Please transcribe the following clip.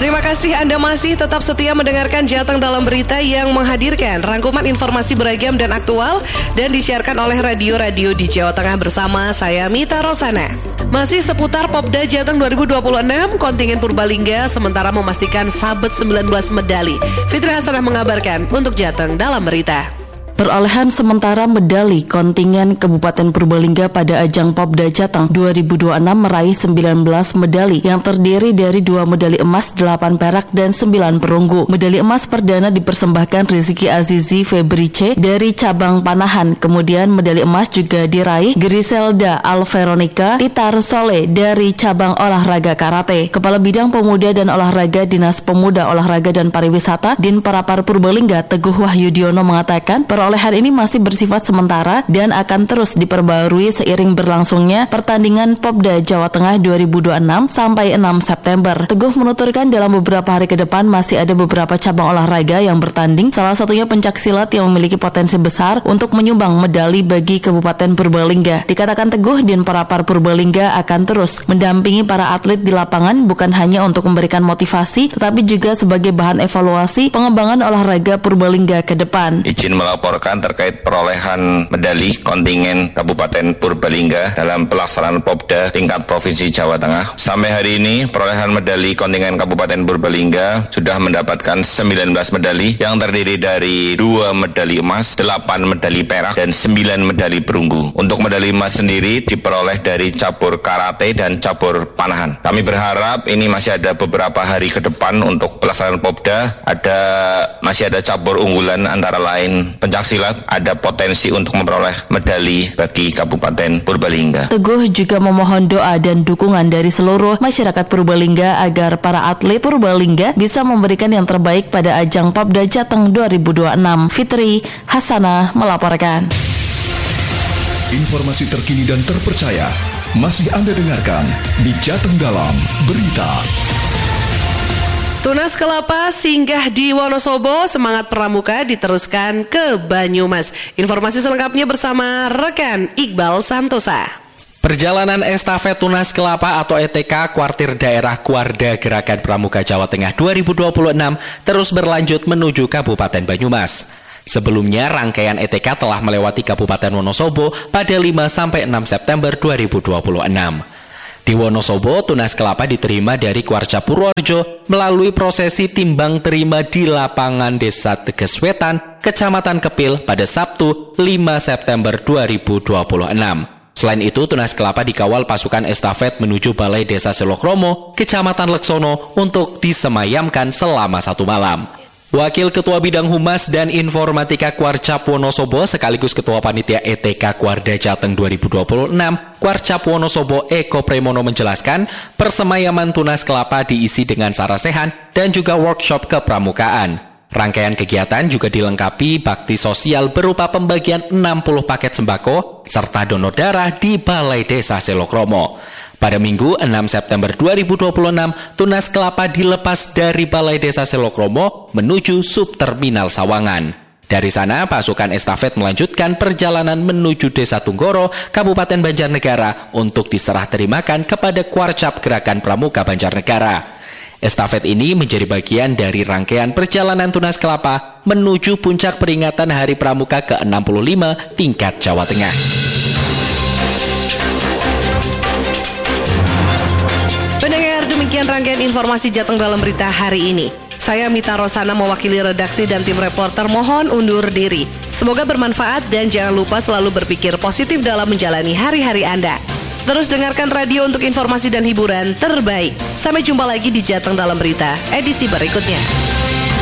Terima kasih Anda masih tetap setia mendengarkan Jateng Dalam Berita yang menghadirkan rangkuman informasi beragam dan aktual dan disiarkan oleh radio-radio di Jawa Tengah bersama saya Mita Rosana. Masih seputar Popda Jateng 2026, kontingen Purbalingga sementara memastikan sabet 19 medali. Fitri Hasanah mengabarkan untuk Jateng Dalam Berita. Perolehan sementara medali kontingen Kabupaten Purbalingga pada ajang Popda Jateng 2026 meraih 19 medali yang terdiri dari 2 medali emas, 8 perak, dan 9 perunggu. Medali emas perdana dipersembahkan Rizky Azizi Febrice dari cabang panahan. Kemudian medali emas juga diraih Griselda Alveronica Titar Sole dari cabang olahraga karate. Kepala Bidang Pemuda dan Olahraga Dinas Pemuda, Olahraga dan Pariwisata Dinparapar Purbalingga Teguh Wahyudiono mengatakan perolehan ini masih bersifat sementara dan akan terus diperbarui seiring berlangsungnya pertandingan Popda Jawa Tengah 2026 sampai 6 September. Teguh menuturkan dalam beberapa hari ke depan masih ada beberapa cabang olahraga yang bertanding, salah satunya pencaksilat yang memiliki potensi besar untuk menyumbang medali bagi Kabupaten Purbalingga. Dikatakan Teguh, Dinparapar Purbalingga akan terus mendampingi para atlet di lapangan bukan hanya untuk memberikan motivasi tetapi juga sebagai bahan evaluasi pengembangan olahraga Purbalingga ke depan. Izin melaporkan terkait perolehan medali kontingen Kabupaten Purbalingga dalam pelaksanaan Popda tingkat Provinsi Jawa Tengah. Sampai hari ini perolehan medali kontingen Kabupaten Purbalingga sudah mendapatkan 19 medali yang terdiri dari 2 medali emas, 8 medali perak, dan 9 medali perunggu. Untuk medali emas sendiri diperoleh dari cabur karate dan cabur panahan. Kami berharap ini masih ada beberapa hari ke depan untuk pelaksanaan Popda. Masih ada cabur unggulan antara lain pencaksilat, ada potensi untuk memperoleh medali bagi Kabupaten Purbalingga. Teguh juga memohon doa dan dukungan dari seluruh masyarakat Purbalingga agar para atlet Purbalingga bisa memberikan yang terbaik pada ajang Popda Jateng 2026. Fitri Hasanah melaporkan. Informasi terkini dan terpercaya masih Anda dengarkan di Jateng Dalam Berita. Tunas kelapa singgah di Wonosobo, semangat pramuka diteruskan ke Banyumas. Informasi selengkapnya bersama rekan Iqbal Santosa. Perjalanan estafet Tunas Kelapa atau ETK Kuartir Daerah Kuarda Gerakan Pramuka Jawa Tengah 2026 terus berlanjut menuju Kabupaten Banyumas. Sebelumnya rangkaian ETK telah melewati Kabupaten Wonosobo pada 5-6 September 2026. Di Wonosobo, Tunas Kelapa diterima dari Kuarca Purworejo melalui prosesi timbang terima di lapangan Desa Teges Wetan, Kecamatan Kepil pada Sabtu 5 September 2026. Selain itu, Tunas Kelapa dikawal pasukan estafet menuju Balai Desa Selokromo, Kecamatan Leksono untuk disemayamkan selama 1 malam. Wakil Ketua Bidang Humas dan Informatika Kuarcap Wonosobo sekaligus Ketua Panitia ETK Kuarda Jateng 2026, Kuarcap Wonosobo Eko Premono menjelaskan, persemayaman Tunas Kelapa diisi dengan sarasehan dan juga workshop kepramukaan. Rangkaian kegiatan juga dilengkapi bakti sosial berupa pembagian 60 paket sembako serta donor darah di Balai Desa Selokromo. Pada Minggu 6 September 2026, Tunas Kelapa dilepas dari Balai Desa Selokromo menuju subterminal Sawangan. Dari sana, pasukan estafet melanjutkan perjalanan menuju Desa Tunggoro, Kabupaten Banjarnegara untuk diserah terimakan kepada Kuarcap Gerakan Pramuka Banjarnegara. Estafet ini menjadi bagian dari rangkaian perjalanan Tunas Kelapa menuju puncak peringatan Hari Pramuka ke-65 tingkat Jawa Tengah. Demikian rangkaian informasi Jateng Dalam Berita hari ini. Saya Mita Rosana mewakili redaksi dan tim reporter mohon undur diri. Semoga bermanfaat dan jangan lupa selalu berpikir positif dalam menjalani hari-hari Anda. Terus dengarkan radio untuk informasi dan hiburan terbaik. Sampai jumpa lagi di Jateng Dalam Berita edisi berikutnya.